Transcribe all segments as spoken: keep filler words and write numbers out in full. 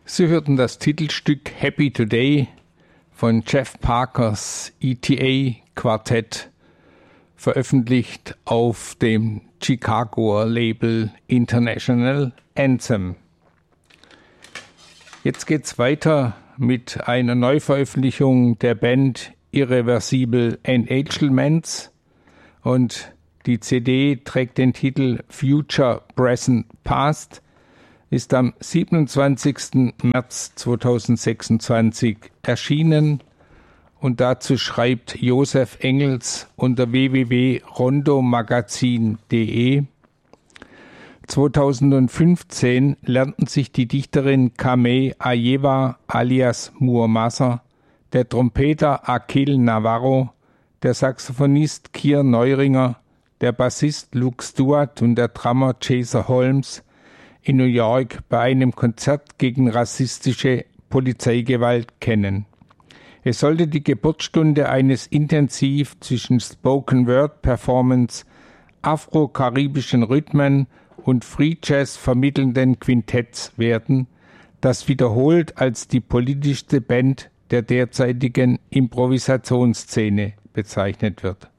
Sie hörten das Titelstück Happy Today von Jeff Parkers E T A Quartett, veröffentlicht auf dem Chicagoer Label International Anthem. Jetzt geht's weiter mit einer Neuveröffentlichung der Band Irreversible Enhancements und die C D trägt den Titel Future, Present, Past, ist am siebenundzwanzigsten März zweitausendsechsundzwanzig erschienen und dazu schreibt Josef Engels unter w w w punkt rondomagazin punkt de. zweitausendfünfzehn lernten sich die Dichterin Kamei Ayewa alias Muamasa, der Trompeter Akil Navarro, der Saxophonist Kier Neuringer, der Bassist Luke Stewart und der Drummer Chaser Holmes in New York bei einem Konzert gegen rassistische Polizeigewalt kennen. Es sollte die Geburtsstunde eines intensiv zwischen Spoken-Word-Performance, afro-karibischen Rhythmen und Free Jazz vermittelnden Quintetts werden, das wiederholt als die politischste Band der derzeitigen Improvisationsszene bezeichnet wird.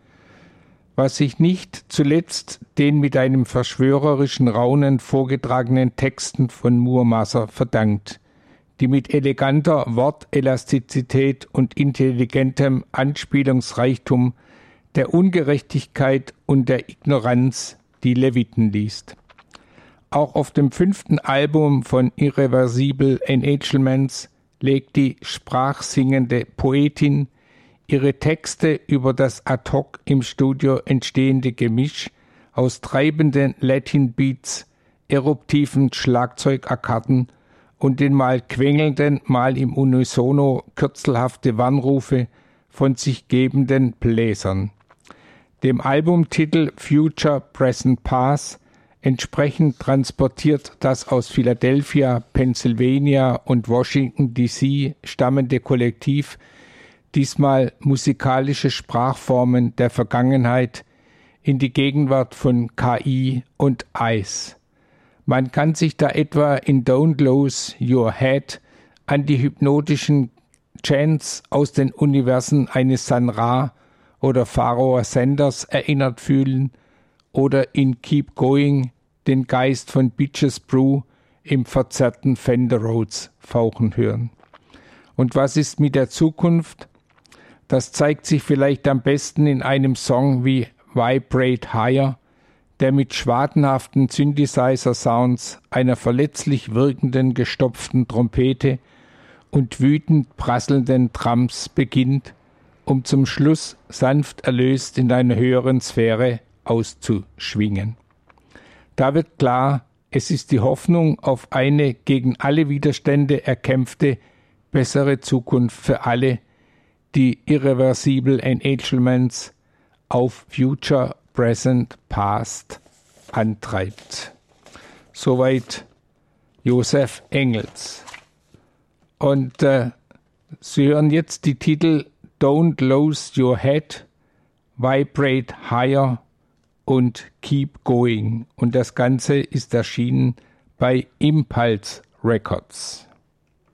Was sich nicht zuletzt den mit einem verschwörerischen Raunen vorgetragenen Texten von Muamasa verdankt, die mit eleganter Wortelastizität und intelligentem Anspielungsreichtum der Ungerechtigkeit und der Ignoranz die Leviten liest. Auch auf dem fünften Album von Irreversible Enhancements legt die sprachsingende Poetin ihre Texte über das ad hoc im Studio entstehende Gemisch aus treibenden Latin-Beats, eruptiven Schlagzeugakkarden und den mal quengelnden, mal im Unisono kürzelhafte Warnrufe von sich gebenden Bläsern. Dem Albumtitel Future, Present, Past entsprechend transportiert das aus Philadelphia, Pennsylvania und Washington D C stammende Kollektiv diesmal musikalische Sprachformen der Vergangenheit in die Gegenwart von K I und Eis. Man kann sich da etwa in Don't Lose Your Head an die hypnotischen Chants aus den Universen eines Sun Ra oder Pharaoh Sanders erinnert fühlen oder in Keep Going den Geist von Beaches Brew im verzerrten Fender Rhodes fauchen hören. Und was ist mit der Zukunft? Das zeigt sich vielleicht am besten in einem Song wie Vibrate Higher, der mit schwadenhaften Synthesizer-Sounds, einer verletzlich wirkenden gestopften Trompete und wütend prasselnden Drums beginnt, um zum Schluss sanft erlöst in einer höheren Sphäre auszuschwingen. Da wird klar, es ist die Hoffnung auf eine gegen alle Widerstände erkämpfte, bessere Zukunft für alle, die Irreversible Enhancements auf Future, Present, Past antreibt. Soweit Josef Engels. Und äh, Sie hören jetzt die Titel Don't Lose Your Head, Vibrate Higher und Keep Going. Und das Ganze ist erschienen bei Impulse Records.